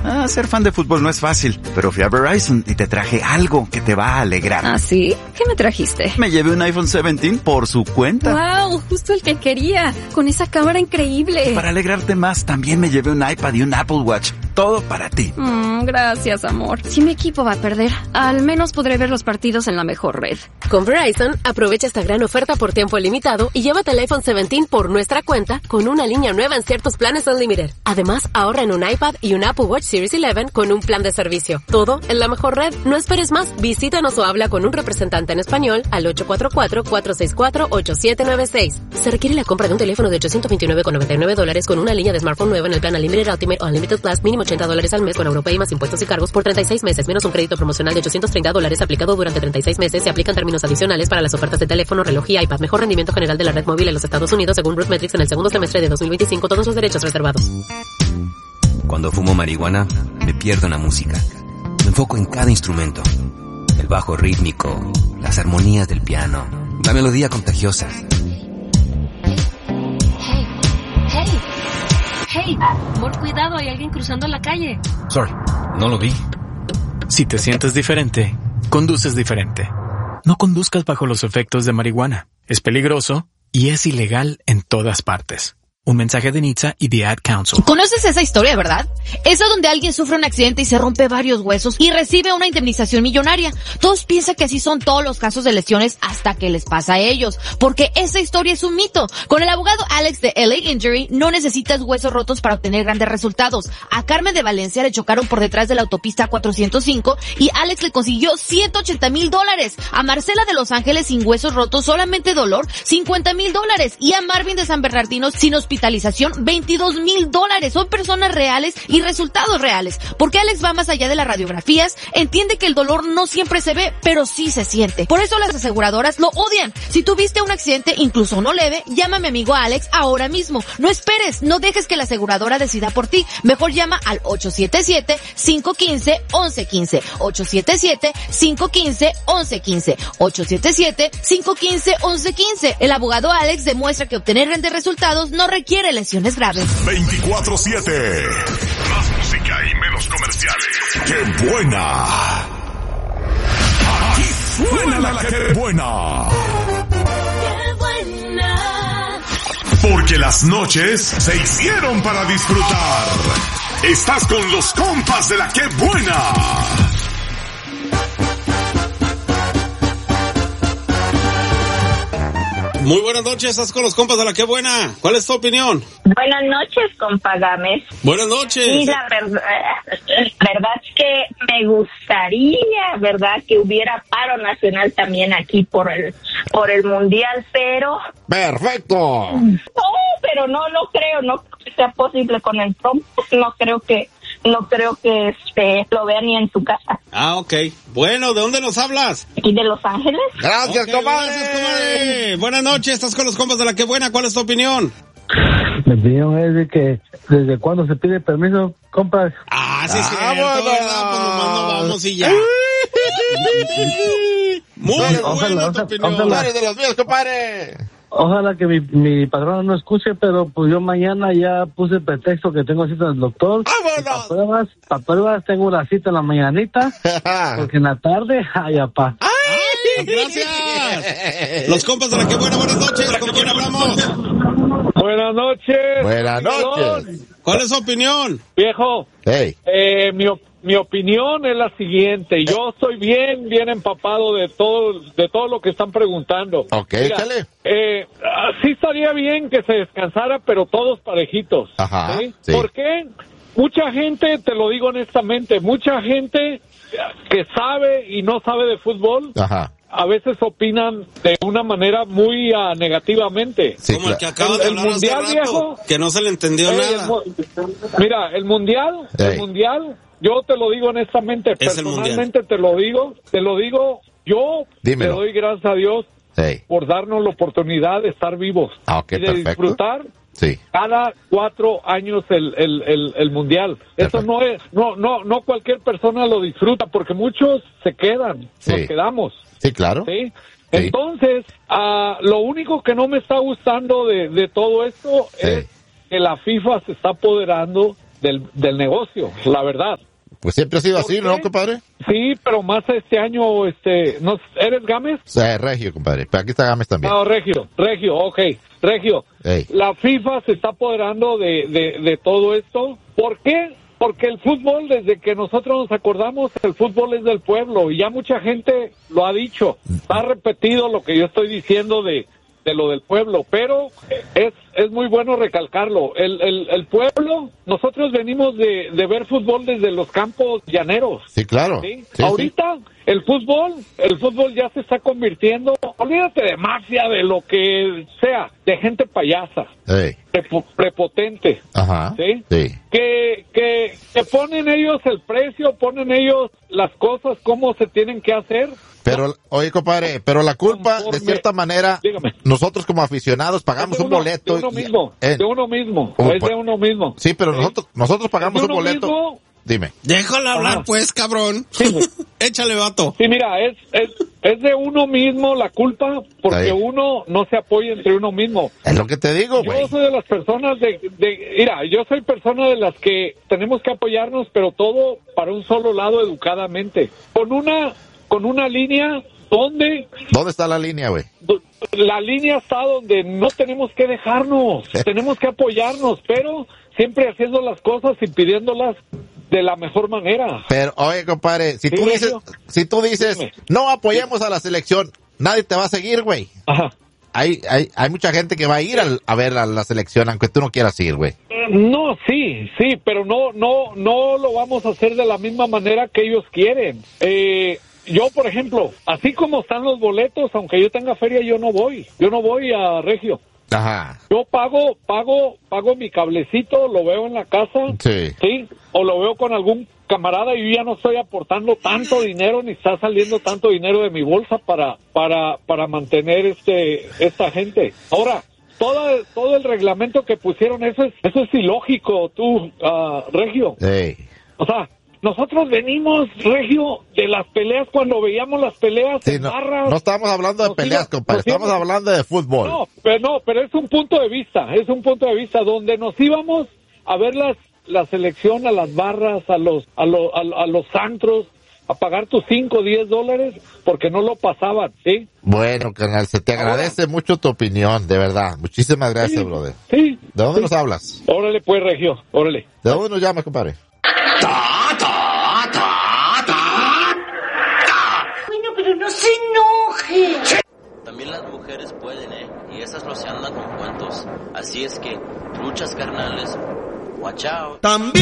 Ser fan de fútbol no es fácil, pero fui a Verizon y te traje algo que te va a alegrar. ¿Ah, sí? ¿Qué me trajiste? Me llevé un iPhone 17 por su cuenta. ¡Wow! Justo el que quería, con esa cámara increíble. Para alegrarte más, también me llevé un iPad y un Apple Watch. Todo para ti. Gracias, amor. Si mi equipo va a perder, al menos podré ver los partidos en la mejor red. Con Verizon, aprovecha esta gran oferta por tiempo limitado y llévate el iPhone 17 por nuestra cuenta con una línea nueva en ciertos planes Unlimited. Además, ahorra en un iPad y un Apple Watch Series 11 con un plan de servicio. Todo en la mejor red. No esperes más. Visítanos o habla con un representante en español al 844-464-8796. Se requiere la compra de un teléfono de $829.99 con una línea de smartphone nueva en el plan Unlimited Ultimate o Unlimited Plus, mínimo $80 al mes con Europay más impuestos y cargos por 36 meses, menos un crédito promocional de $830 aplicado durante 36 meses. Se aplican términos adicionales para las ofertas de teléfono, reloj y iPad. Mejor rendimiento general de la red móvil en los Estados Unidos según RootMetrics en el segundo semestre de 2025. Todos los derechos reservados. Cuando fumo marihuana, me pierdo en la música. Me enfoco en cada instrumento. El bajo rítmico, las armonías del piano, la melodía contagiosa. Hey, amor, cuidado, hay alguien cruzando la calle. Sorry, no lo vi. Si te sientes diferente, conduces diferente. No conduzcas bajo los efectos de marihuana. Es peligroso y es ilegal en todas partes. Un mensaje de NHTSA y The Ad Council. ¿Conoces esa historia, verdad? Esa donde alguien sufre un accidente y se rompe varios huesos y recibe una indemnización millonaria. Todos piensan que así son todos los casos de lesiones hasta que les pasa a ellos, porque esa historia es un mito. Con el abogado Alex de LA Injury no necesitas huesos rotos para obtener grandes resultados. A Carmen de Valencia le chocaron por detrás de la autopista 405 y Alex le consiguió $180,000. A Marcela de Los Ángeles sin huesos rotos, solamente dolor, $50,000. Y a Marvin de San Bernardino sin hospitalización, $22,000. Son personas reales y resultados reales. Porque Alex va más allá de las radiografías, entiende que el dolor no siempre se ve, pero sí se siente. Por eso las aseguradoras lo odian. Si tuviste un accidente, incluso no leve, llama a mi amigo Alex ahora mismo. No esperes, no dejes que la aseguradora decida por ti. Mejor llama al 877-515-1115. 877-515-1115. 877-515-1115. El abogado Alex demuestra que obtener grandes resultados no requiere lesiones graves. 24/7. Más música y menos comerciales. ¡Qué buena! Aquí suena la que buena. ¡Qué buena! Porque las noches se hicieron para disfrutar. Estás con los compas de la que buena. Muy buenas noches, estás con los compas de la que buena. ¿Cuál es tu opinión? Buenas noches, compa Gámez. Buenas noches. Y la verdad es que me gustaría, ¿verdad?, que hubiera paro nacional también aquí por el mundial, pero... ¡Perfecto! Pero no creo que sea posible con el Trump. No creo que lo vea ni en su casa. Ok. Bueno, ¿de dónde nos hablas? Aquí de Los Ángeles. Gracias, comadre. Gracias, comadre. Buenas noches, estás con los compas de la que buena. ¿Cuál es tu opinión? Mi opinión es de que desde cuando se pide permiso, compas. Sí, sí, ¿verdad? Pues nomás no vamos y ya. Muy buena tu opinión. Ojalá de los míos, compadre. Ojalá que mi patrón no escuche, pero pues yo mañana ya puse el pretexto que tengo cita del doctor. Para pruebas tengo una cita en la mañanita, porque en la tarde, apá. Gracias. Los compas de la que buena, buenas noches. ¿Con quién hablamos? Buenas noches. Buenas noches. ¿Cuál es su opinión? Viejo. Hey. Mi opinión es la siguiente. Yo estoy bien empapado de todo lo que están preguntando. Ok, échale. Sí estaría bien que se descansara, pero todos parejitos. Ajá. ¿sí? Sí. ¿Por qué? Mucha gente, te lo digo honestamente, mucha gente que sabe y no sabe de fútbol. Ajá. A veces opinan de una manera muy negativamente. Sí, como el que acaba de hablar mundial, hace rato, viejo, que no se le entendió nada. Mira, el mundial, yo te lo digo honestamente, Es personalmente te lo digo, yo Dímelo. te doy gracias a Dios por darnos la oportunidad de estar vivos y de perfecto. disfrutar Sí. cada 4 años el mundial. Eso no es, no cualquier persona lo disfruta, porque muchos se quedan, nos quedamos. Sí, claro. ¿Sí? Entonces, lo único que no me está gustando de todo esto es que la FIFA se está apoderando del negocio, la verdad. Pues siempre ha sido así, ¿no, compadre? Sí, pero más este año, ¿no eres Gámez? O sea, Regio, compadre. Pero aquí está Gámez también. No, Regio, ok. Regio, Ey. la FIFA se está apoderando de todo esto. ¿Por qué? Porque el fútbol, desde que nosotros nos acordamos, el fútbol es del pueblo. Y ya mucha gente lo ha dicho. Ha repetido lo que yo estoy diciendo de lo del pueblo, pero es muy bueno recalcarlo. El pueblo, nosotros venimos de ver fútbol desde los campos llaneros. Sí, claro. ¿Sí? Sí, Ahorita sí. el fútbol ya se está convirtiendo, olvídate de mafia, de lo que sea, de gente payasa, Ey. prepotente. Ajá. ¿Sí? Sí. Que ponen ellos el precio, ponen ellos las cosas, cómo se tienen que hacer. Pero, oye, compadre, pero la culpa, de cierta manera, dígame, nosotros como aficionados pagamos un boleto. De uno mismo, de uno mismo, es de uno mismo. Sí, pero nosotros pagamos un uno boleto. Mismo. Dime. Déjalo hablar, Ajá. pues, cabrón. Sí, Échale, vato. sí, mira, es de uno mismo la culpa, porque Ahí. uno no se apoya entre uno mismo. Es lo que te digo, güey. Yo soy de las personas mira, yo soy persona de las que tenemos que apoyarnos, pero todo para un solo lado, educadamente. Con una línea donde ¿Dónde está la línea, güey? la línea está donde no tenemos que dejarnos, tenemos que apoyarnos, pero siempre haciendo las cosas y pidiéndolas de la mejor manera. Pero, oye, compadre, si tú dices, Dime. no apoyemos a la selección, nadie te va a seguir, güey. Ajá. Hay mucha gente que va a ir a ver a la selección, aunque tú no quieras ir, güey. No, sí, pero no lo vamos a hacer de la misma manera que ellos quieren. Yo, por ejemplo, así como están los boletos, aunque yo tenga feria, yo no voy a Regio. Ajá. Yo pago mi cablecito, lo veo en la casa, sí, o lo veo con algún camarada y yo ya no estoy aportando tanto dinero ni está saliendo tanto dinero de mi bolsa para mantener esta gente. Ahora, todo el reglamento que pusieron, eso es ilógico, Regio. Hey. O sea, nosotros venimos, Regio, de las peleas, cuando veíamos las peleas en barras. No estamos hablando de peleas, compadre, estamos hablando de fútbol. Pero es un punto de vista, donde nos íbamos a ver la selección, a las barras, a los antros, a pagar tus $5 o $10 porque no lo pasaban, ¿sí? Bueno, carnal, se te agradece mucho tu opinión, de verdad. Muchísimas gracias, brother. Sí. ¿De dónde nos hablas? Órale, pues, Regio, órale. ¿De dónde nos llamas, compadre? Bueno, pero no se enoje. También las mujeres pueden, y esas no se andan con cuentos. Así es que, luchas carnales, watch out.